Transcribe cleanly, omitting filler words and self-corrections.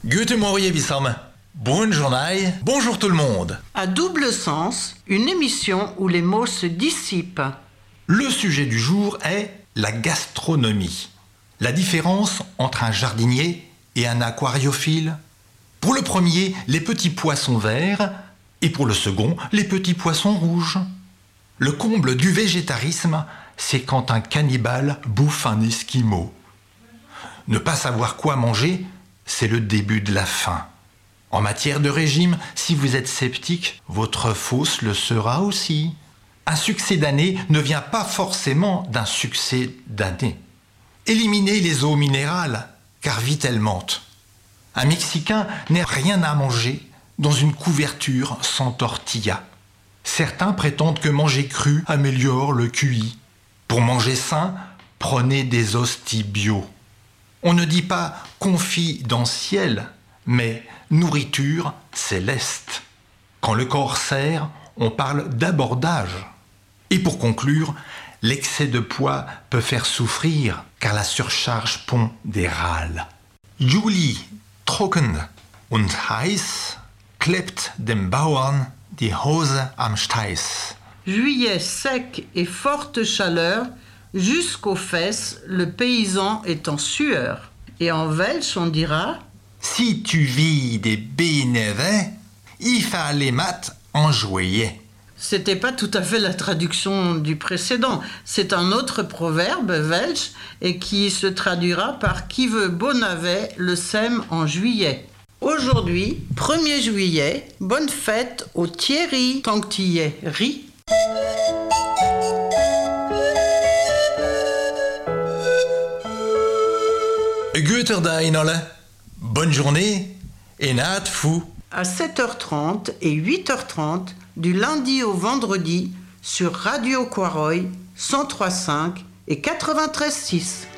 Guten Morgen, Wissam. Bonne journée. Bonjour tout le monde. À double sens, une émission où les mots se dissipent. Le sujet du jour est la gastronomie. La différence entre un jardinier et un aquariophile. Pour le premier, les petits poissons verts et pour le second, les petits poissons rouges. Le comble du végétarisme, c'est quand un cannibale bouffe un esquimau. Ne pas savoir quoi manger, c'est le début de la faim. En matière de régime, si vous êtes sceptique, votre fausse le sera aussi. Un succès d'année ne vient pas forcément d'un succès d'année. Éliminez les eaux minérales, car vite elles mentent. Un Mexicain n'a rien à manger dans une couverture sans tortilla. Certains prétendent que manger cru améliore le QI. Pour manger sain, prenez des hosties bio. On ne dit pas confidentiel, mais nourriture céleste. Quand le corps sert, on parle d'abordage. Et pour conclure, l'excès de poids peut faire souffrir, car la surcharge pond des râles. Juli, trocken und heiß, klebt dem Bauern die Hose am Steiß. Juillet sec et forte chaleur, jusqu'aux fesses, le paysan est en sueur. Et en Welsh, on dira Si tu vis des bénévets, il fallait mat en juillet. C'était pas tout à fait la traduction du précédent. C'est un autre proverbe welsh et qui se traduira par qui veut beau navet le sème en juillet. Aujourd'hui, 1er juillet, bonne fête au Thierry, tant que t'y es, ris. Guter Dag, Nolle. Bonne journée et naat fou. À 7h30 et 8h30, du lundi au vendredi, sur Radio Quaroy, 103.5 et 93.6.